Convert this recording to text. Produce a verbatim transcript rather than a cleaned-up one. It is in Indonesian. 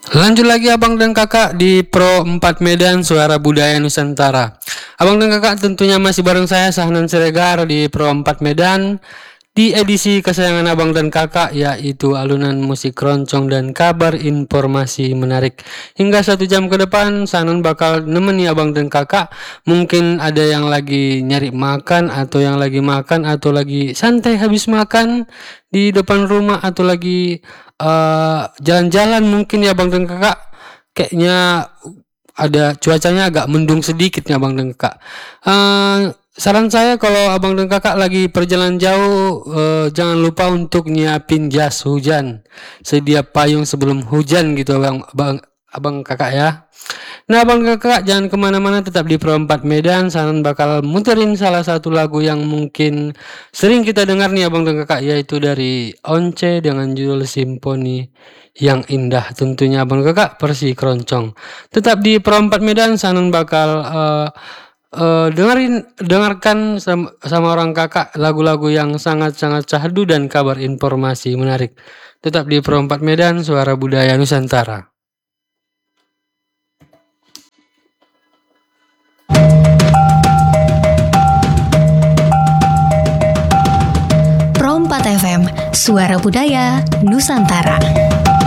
Lanjut lagi abang dan kakak di Pro empat Medan Suara Budaya Nusantara. Abang dan kakak tentunya masih bareng saya Sahnan Siregar di Pro empat Medan di edisi kesayangan abang dan kakak, yaitu alunan musik keroncong dan kabar informasi menarik. Hingga satu jam ke depan Sahnan bakal nemeni abang dan kakak. Mungkin ada yang lagi nyari makan, atau yang lagi makan, atau lagi santai habis makan di depan rumah, atau lagi uh, jalan-jalan mungkin ya abang dan kakak. Kayaknya ada cuacanya agak mendung sedikit ya abang dan kakak. Uh, saran saya kalau abang dan kakak lagi perjalanan jauh, uh, jangan lupa untuk nyiapin jas hujan, sedia payung sebelum hujan gitu abang, abang, abang kakak ya. Nah abang kakak jangan kemana-mana, tetap di Pro empat Medan. Sanan bakal muterin salah satu lagu yang mungkin sering kita dengar nih abang dan kakak, yaitu dari Once dengan judul Simponi yang Indah. Tentunya abang kakak versi keroncong. Tetap di Pro empat Medan. Sanan bakal uh, uh, dengerin dengarkan sama, sama orang kakak lagu-lagu yang sangat-sangat syahdu dan kabar informasi menarik. Tetap di Pro empat Medan, Suara Budaya Nusantara. Pro empat F M, Suara Budaya Nusantara.